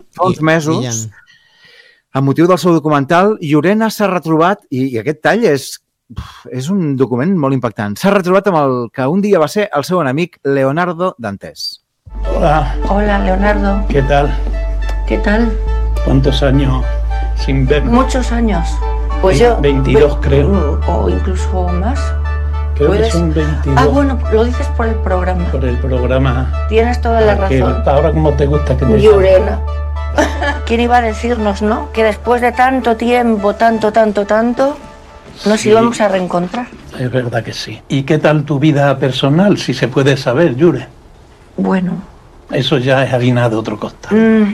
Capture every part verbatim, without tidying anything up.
fa uns mesos, a motiu del seu documental, Llorena s'ha retrobat, i, i aquest tall és, és un document molt impactant, s'ha retrobat amb el que un dia va ser el seu enemic Leonardo Dantes. Hola. Hola, Leonardo. ¿Qué tal? ¿Qué tal? ¿Cuántos años sin ver? Muchos años. Pues yo... veintidós, creo. O incluso más. Creo ¿Puedes? que son veintidós. Ah, bueno, lo dices por el programa. Por el programa. Tienes toda la Aquel. razón. Ahora, ¿cómo te gusta que te Llorena. ¿Quién iba a decirnos, no? Que después de tanto tiempo, tanto, tanto, tanto, nos sí. íbamos a reencontrar. Es verdad que sí. ¿Y qué tal tu vida personal, si se puede saber, Yure? Bueno. Eso ya es harina de otro costal. Mm,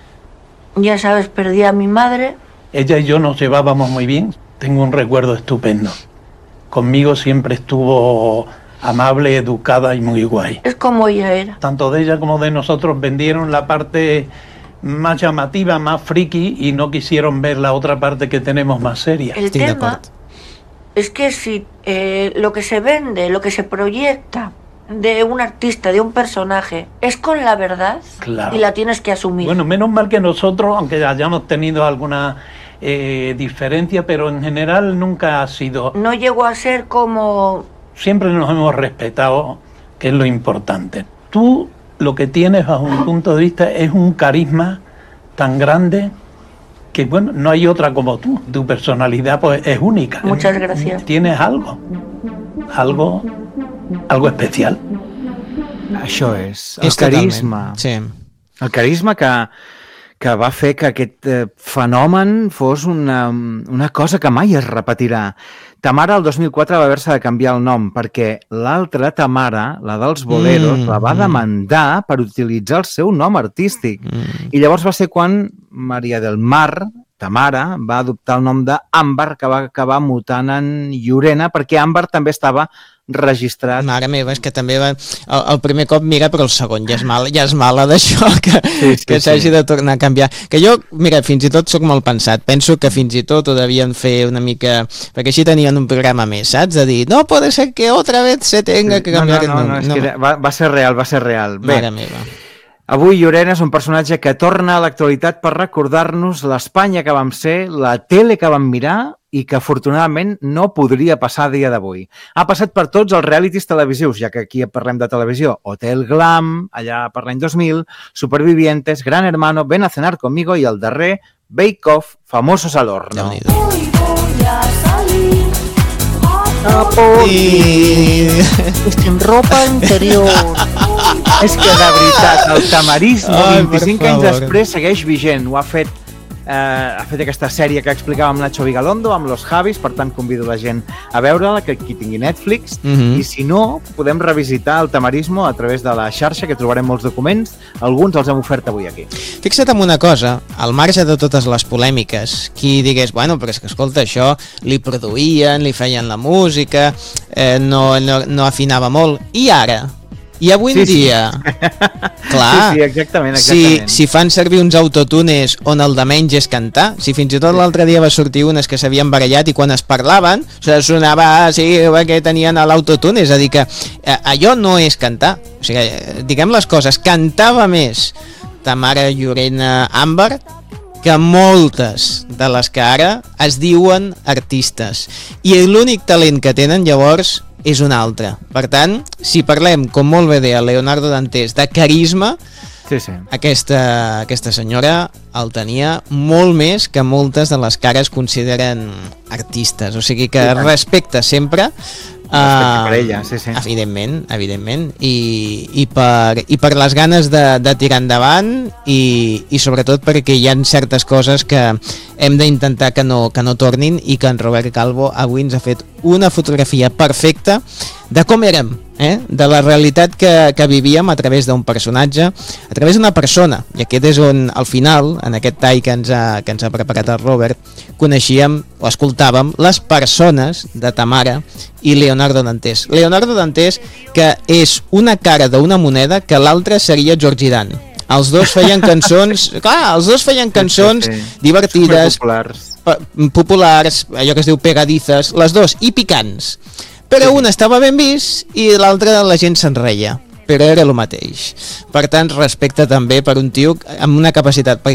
ya sabes, perdí a mi madre. Ella y yo nos llevábamos muy bien. Tengo un recuerdo estupendo. Conmigo siempre estuvo amable, educada y muy guay. Es como ella era. Tanto de ella como de nosotros vendieron la parte más llamativa, más friki, y no quisieron ver la otra parte que tenemos más seria. El Estic tema d'acord. es que si eh, lo que se vende, lo que se proyecta de un artista, de un personaje, es con la verdad, Claro. y la tienes que asumir. Bueno, menos mal que nosotros, aunque hayamos tenido alguna eh, diferencia, pero en general nunca ha sido... No llegó a ser como... Siempre nos hemos respetado, que es lo importante. Tú lo que tienes bajo un punto de vista es un carisma tan grande que, bueno, no hay otra como tú. Tu personalidad pues es única. Muchas gracias. Tienes algo, algo, algo especial. Això és, el És carisma. totalment, sí. El carisma que, que va fer que aquest eh, fenomen fos una, una cosa que mai es repetirà. Tamara, el dos mil quatre, va haver-se de canviar el nom perquè l'altra Tamara, la dels boleros, Mm, la va mm. demandar per utilitzar el seu nom artístic. Mm. I llavors va ser quan Maria del Mar, Tamara, va adoptar el nom d'Àmbar, que va acabar mutant en Llorena, perquè Àmbar també estava registrat. Mare meva, és que també va... El, el primer cop mira, però el segon ja és mala, ja és mala d'això, que, Sí, sí, que s'hagi sí. de tornar a canviar. Que jo, mira, fins i tot sóc molt pensat. Penso que fins i tot ho devien fer una mica... Perquè així tenien un programa més, saps? De dir, no puede ser que otra vez se tenga que No, cambiar no, no, no, el és nom. que era- va, va ser real, va ser real. Bé, Mare meva. avui Llorena és un personatge que torna a l'actualitat per recordar-nos l'Espanya que vam ser, la tele que vam mirar i que afortunadament no podria passar a dia d'avui. Ha passat per tots els realities televisius, ja que aquí parlem de televisió. Hotel Glam, allà per l'any dos mil, Supervivientes, Gran Hermano, Ven a cenar conmigo i el darrer, Bake Off, Famosos al horno. Déu-n'hi-do. I... Sin ropa interior. És que, de veritat, el tamarisme Ai, per vint-i-cinc anys favor. després segueix vigent. Ho ha fet, eh, ha fet aquesta sèrie que explicava amb Nacho Vigalondo, amb Los Javis, per tant convido la gent a veure-la, que qui tingui Netflix, Mhm. i si no, podem revisitar el tamarismo a través de la xarxa, que trobarem molts documents. Alguns els hem ofert avui aquí. Fixa't en una cosa, al marge de totes les polèmiques, qui digués, bueno, però és que escolta, això li produïen, li feien la música, eh, no, no, no afinava molt, i ara, i avui en Sí, sí. dia, clar, Sí, sí, exactament, si, exactament. si fan servir uns autotunes on el de menys és cantar, si fins i tot l'altre dia va sortir unes que s'havien barallat i quan es parlaven, se sonava, ah, sí, que tenien a l'autotune, és a dir que eh, allò no és cantar, o sigui, eh, diguem les coses, cantava més Tamara Llorena Àmbar que moltes de les que ara es diuen artistes, i l'únic talent que tenen llavors és un altre. Per tant, si parlem, com molt bé deia Leonardo Dantes, de carisma, Sí, sí. aquesta, aquesta senyora el tenia molt més que moltes de les que ara es consideren artistes, o sigui que I tant. respecte sempre, Respecte per ella, sí, sí. evidentment, evidentment, i, i, per, i per les ganes de, de tirar endavant, i, i sobretot perquè hi ha certes coses que hem d'intentar que no, que no tornin, i que en Robert Calvo avui ens ha fet una fotografia perfecta de com érem, eh? De la realitat que, que vivíem a través d'un personatge, a través d'una persona, i aquest és on al final, en aquest tall que ens ha, que ens ha preparat el Robert, coneixíem o escoltàvem les persones de Tamara i Leonardo Dantes. Leonardo Dantes, que és una cara d'una moneda, que l'altra seria Georgie Dan. Els dos feien cançons, clar, els dos feien cançons Sí, sí, sí. divertides, Superpopulars. pa- populars, allò que es diu pegadizes, les dos, i picants. Però un estava ben vist i l'altre la gent se'n reia, però era el mateix. Per tant, respecte també per un tio amb una capacitat,